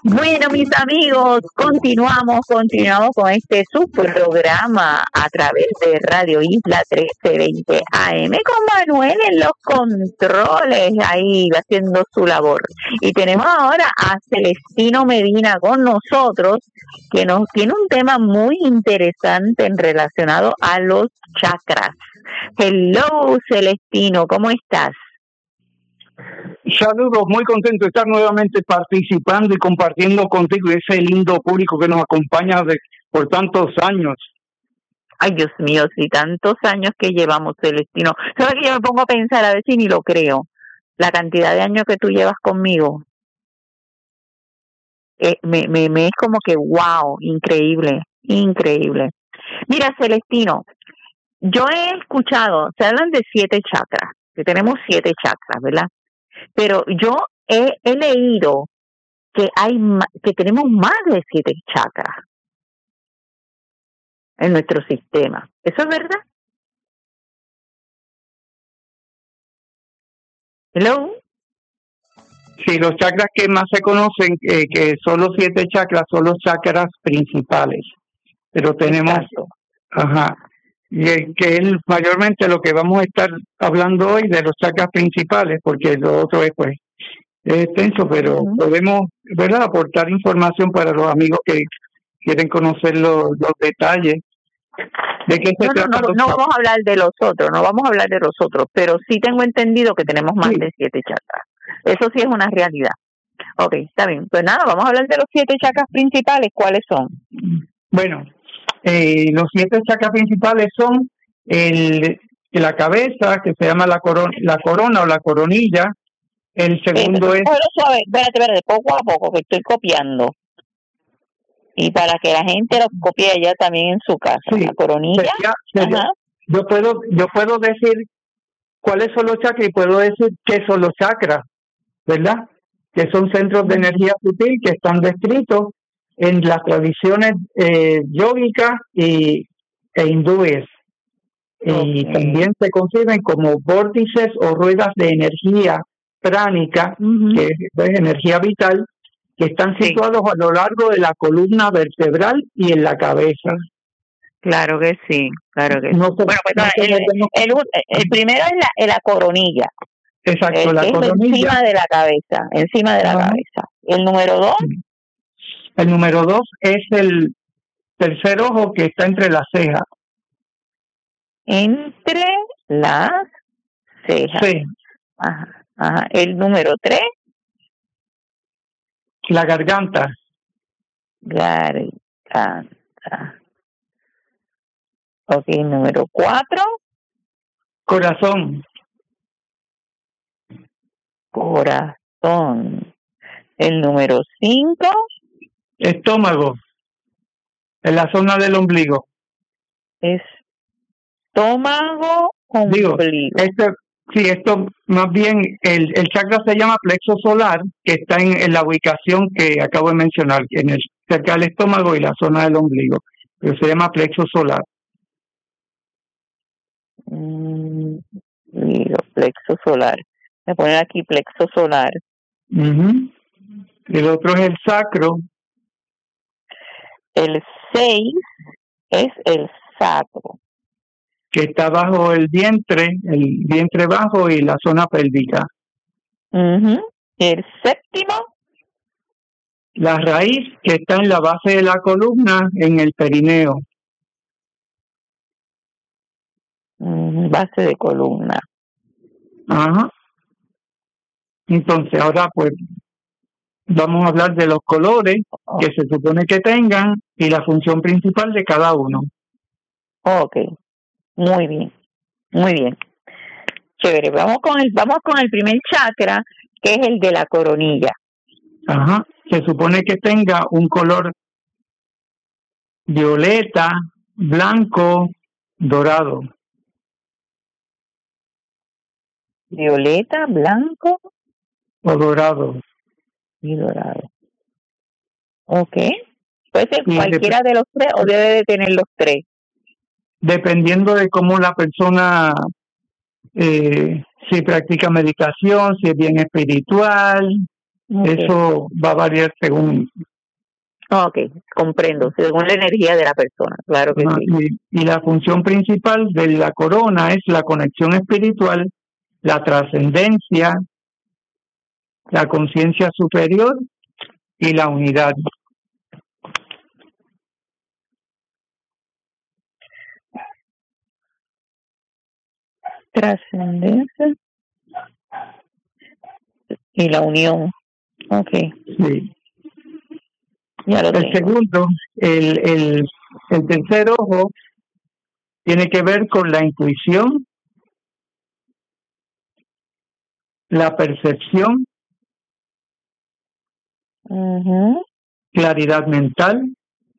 Bueno, mis amigos, continuamos con este su programa a través de Radio Isla 1320 AM con Manuel en los controles, ahí haciendo su labor. Y tenemos ahora a Celestino Medina con nosotros, que nos tiene un tema muy interesante en relacionado a los chakras. Hello, Celestino, ¿cómo estás? Saludos, muy contento de estar nuevamente participando y compartiendo contigo ese lindo público que nos acompaña por tantos años. Ay, Dios mío, sí, tantos años que llevamos, Celestino. ¿Sabes que yo me pongo a pensar, a ver si ni lo creo, la cantidad de años que tú llevas conmigo? Me es como que, wow, increíble, increíble. Mira, Celestino, yo he escuchado, se hablan de 7 chakras, que tenemos 7 chakras, ¿verdad? Pero yo he leído que que tenemos más de 7 chakras en nuestro sistema. ¿Eso es verdad? Hello. Sí, los chakras que más se conocen, que son los 7 chakras, son los chakras principales. Pero tenemos, Exacto. que es mayormente lo que vamos a estar hablando hoy de los chakras principales, porque lo otro es extenso, pero podemos, ¿verdad?, aportar información para los amigos que quieren conocer los detalles. ¿De qué se trata? No vamos a hablar de los otros, pero sí tengo entendido que tenemos más de 7 chakras. Eso sí es una realidad. Ok, está bien. Pues nada, vamos a hablar de los 7 chakras principales. ¿Cuáles son? Bueno, los 7 chakras principales son la cabeza, que se llama la corona o la coronilla. El segundo es... Suave, espérate, poco a poco, que estoy copiando. Y para que la gente lo copie allá también en su casa. Sí, la coronilla. Yo puedo decir cuáles son los chakras y puedo decir qué son los chakras, ¿verdad? Que son centros de energía sutil que están descritos en las tradiciones yógicas e hindúes. Y también se conciben como vórtices o ruedas de energía pránica, que es energía vital, que están situados a lo largo de la columna vertebral y en la cabeza. Claro que sí, claro que sí. Bueno, pues el primero es la coronilla. Exacto, la coronilla. Encima de la cabeza. ¿El número 2? El número 2 es el tercer ojo que está entre las cejas. Entre las cejas. Sí. Ajá. El número 3. La garganta. Garganta. Ok, número 4. Corazón. Corazón. El número 5. Estómago. En la zona del ombligo. Estómago, ombligo. Esto más bien, el chakra se llama plexo solar, que está en la ubicación que acabo de mencionar, cerca del estómago y la zona del ombligo, pero se llama plexo solar. Plexo solar. Voy a poner aquí plexo solar. El otro es el sacro. El 6 es el sacro, que está bajo el vientre bajo y la zona pélvica. El 7. La raíz, que está en la base de la columna, en el perineo. Base de columna. Ajá. Entonces, ahora pues vamos a hablar de los colores que se supone que tengan y la función principal de cada uno. Ok. Muy bien. Chévere. Vamos con el primer chakra, que es el de la coronilla. Ajá. Se supone que tenga un color violeta, blanco, dorado. Violeta, blanco o dorado. Y dorado. Ok. Puede ser cualquiera de los 3 o debe de tener los 3. Dependiendo de cómo la persona, si practica meditación, si es bien espiritual, Okay. Eso va a variar según... Ok, comprendo, según la energía de la persona, claro que sí. Y la función principal de la corona es la conexión espiritual, la trascendencia, la conciencia superior y la unidad. Trascendencia y la unión. Ok. Sí. Ya lo el tengo. Segundo, el tercer ojo tiene que ver con la intuición, la percepción, claridad mental,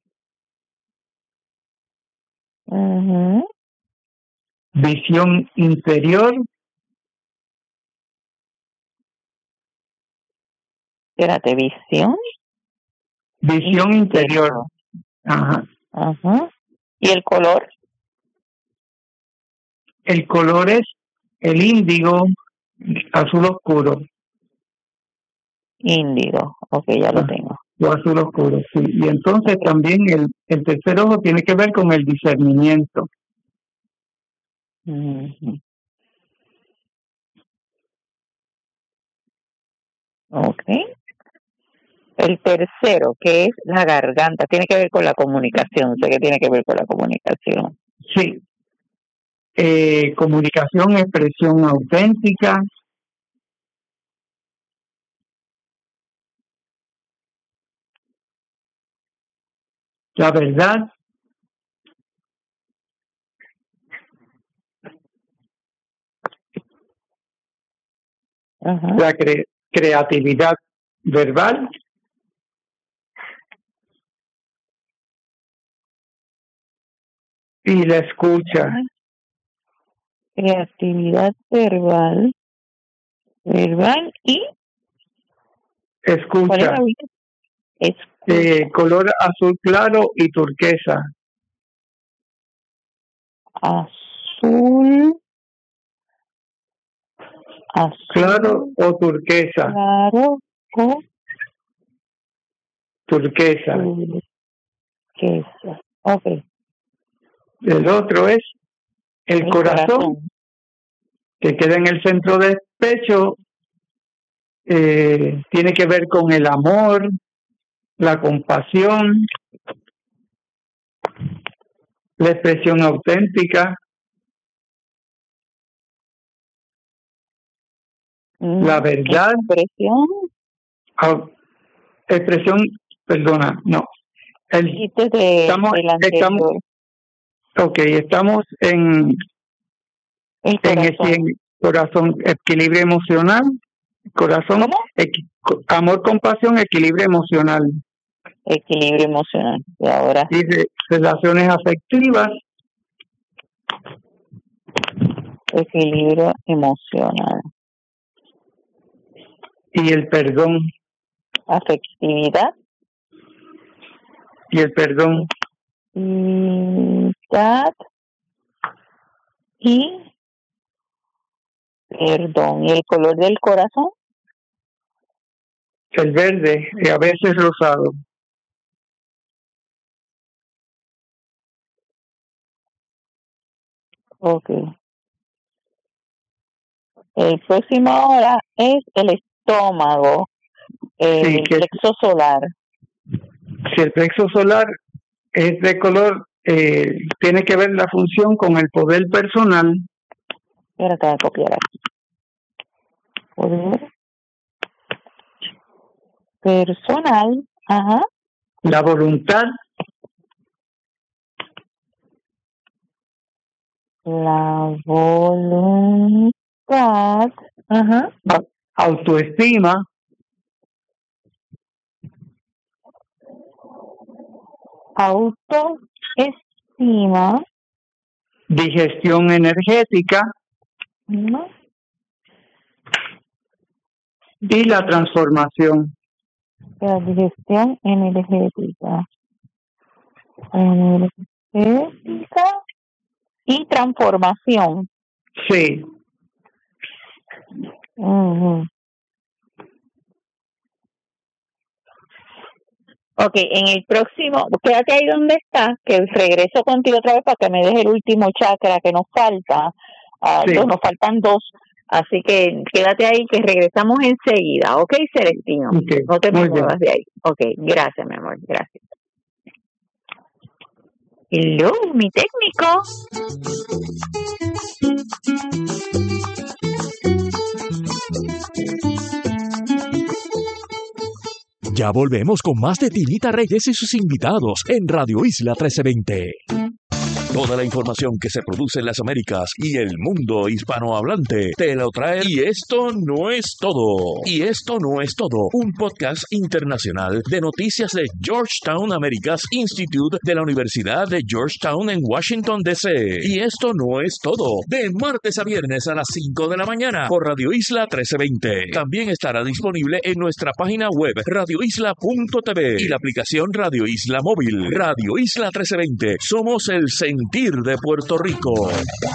visión interior. Espérate, visión. Visión interior. Ajá. ¿Y el color? El color es el índigo, azul oscuro. Índigo, ok, ya lo tengo. Lo azul oscuro, sí. Y entonces también el tercer ojo tiene que ver con el discernimiento. Ok. El tercero, que es la garganta, tiene que ver con la comunicación. Sé que tiene que ver con la comunicación. Sí. Comunicación, expresión auténtica. La verdad. La creatividad verbal. Y la escucha. Creatividad verbal y escucha. Color azul claro y turquesa. Azul claro o turquesa. Claro o turquesa. Turquesa. Ok. El otro es el corazón, que queda en el centro del pecho. Tiene que ver con el amor, la compasión, la expresión auténtica, la verdad. Expresión, perdona, no. Estamos en corazón, equilibrio emocional, corazón, amor, compasión, equilibrio emocional. Equilibrio emocional. Y ahora. Y relaciones afectivas. Equilibrio emocional. Y el perdón. Afectividad. Y el perdón. Y perdón. ¿Y el color del corazón? El verde, y a veces rosado. Ok. El próximo ahora es el estómago, el plexo solar. Si el plexo solar es de color, tiene que ver la función con el poder personal. Ahora te voy a copiar aquí. Poder personal, la voluntad, autoestima, digestión energética y la transformación. La digestión energética y transformación. Sí. Ok, en el próximo, quédate ahí donde estás, que regreso contigo otra vez para que me des el último chakra que nos falta. Sí. Nos faltan 2. Así que quédate ahí, que regresamos enseguida. Ok, Celestino. Okay, No te muy muevas bien. de ahí. Ok, gracias, mi amor. Gracias. Hello, mi técnico. Ya volvemos con más de Tinita Reyes y sus invitados en Radio Isla 1320. Toda la información que se produce en las Américas y el mundo hispanohablante te lo trae. Y esto no es todo. Y esto no es todo. Un podcast internacional de noticias de Georgetown Americas Institute de la Universidad de Georgetown en Washington, D.C. Y esto no es todo. De martes a viernes a las 5 de la mañana por Radio Isla 1320. También estará disponible en nuestra página web radioisla.tv y la aplicación Radio Isla Móvil. Radio Isla 1320. Somos el sentir de Puerto Rico.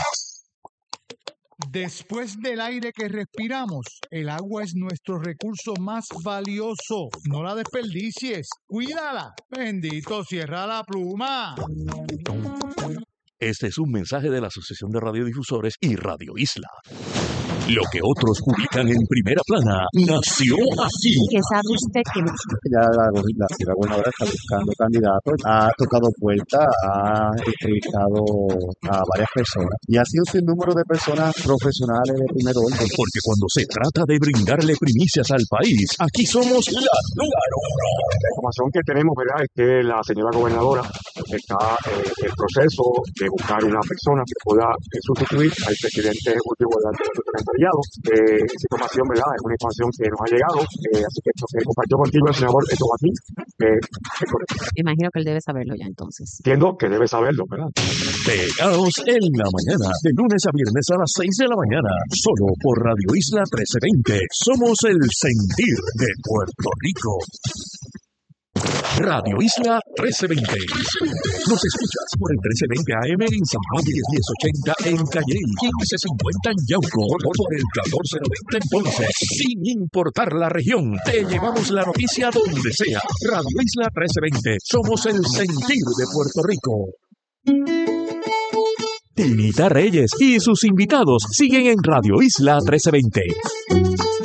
Después del aire que respiramos, el agua es nuestro recurso más valioso. No la desperdicies. Cuídala. Bendito, cierra la pluma. Este es un mensaje de la Asociación de Radiodifusores y Radio Isla. Lo que otros publican en primera plana nació aquí. ¿Qué sabe usted que no? Ya la gobernadora está buscando candidatos, ha tocado puertas, ha entrevistado a varias personas y ha sido un sinnúmero de personas profesionales de primer orden. Porque cuando se trata de brindarle primicias al país, aquí somos la número uno. La información que tenemos, ¿verdad?, es que la señora gobernadora está en el proceso de buscar una persona que pueda sustituir al presidente ejecutivo del secretariado. Esa información, ¿verdad?, es una información que nos ha llegado, así que esto que compartió contigo el senador Joaquín, es correcto. Imagino que él debe saberlo ya entonces. Entiendo que debe saberlo, ¿verdad? Pegados en la mañana, de lunes a viernes a las 6 de la mañana, solo por Radio Isla 1320. Somos el sentir de Puerto Rico. Radio Isla 1320. Nos escuchas por el 1320 AM en San Juan, 1080 en Calley, 1550 en Yauco, por el 1490 en Ponce. Sin importar la región, te llevamos la noticia donde sea. Radio Isla 1320. Somos el sentir de Puerto Rico. Tinita Reyes y sus invitados siguen en Radio Isla 1320.